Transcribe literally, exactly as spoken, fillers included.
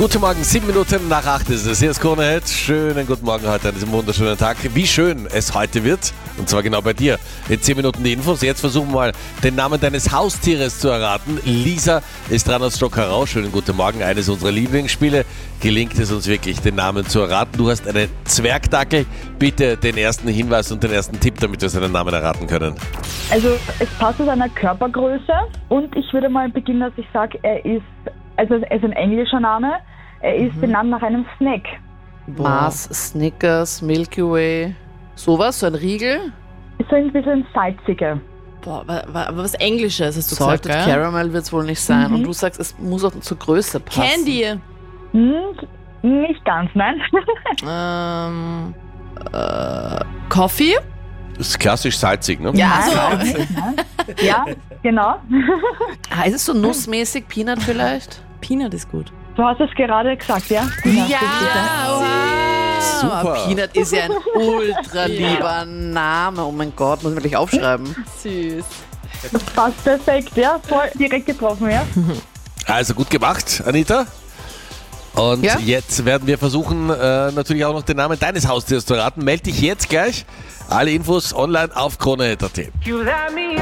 Guten Morgen, sieben Minuten nach acht ist es. Hier ist Krone Hit. Schönen guten Morgen heute an diesem wunderschönen Tag. Wie schön es heute wird, und zwar genau bei dir. In zehn Minuten die Infos. Jetzt versuchen wir mal, den Namen deines Haustieres zu erraten. Lisa ist dran aus Stockerau. Schönen guten Morgen. Eines unserer Lieblingsspiele. Gelingt es uns wirklich, den Namen zu erraten? Du hast einen Zwergdackel. Bitte den ersten Hinweis und den ersten Tipp, damit wir seinen Namen erraten können. Also es passt zu seiner Körpergröße und ich würde mal beginnen, dass ich sage, er ist, also er ist ein englischer Name, er ist mhm. benannt nach einem Snack. Mars, Snickers, Milky Way, sowas, so ein Riegel? Ist so ein bisschen salziger. Boah, aber was Englisches hast du Salted gesagt, gell? Caramel wird es wohl nicht sein. Mhm. Und du sagst, es muss auch zur Größe passen. Candy. Hm, nicht ganz, nein. ähm, äh, Coffee? Das ist klassisch salzig, ne? Ja, Nein, so. Ja, genau. Ah, ist es so nussmäßig, Peanut vielleicht? Peanut ist gut. Du hast es gerade gesagt, ja? Ja, wow. Super. Peanut ist ja ein ultra lieber Name. Oh mein Gott, muss ich mir gleich aufschreiben. Süß. Das passt perfekt, ja? Voll direkt getroffen, ja? Also gut gemacht, Anita. Und Ja? jetzt werden wir versuchen, äh, natürlich auch noch den Namen deines Haustiers zu raten. Meld dich jetzt gleich. Alle Infos online auf krone punkt at.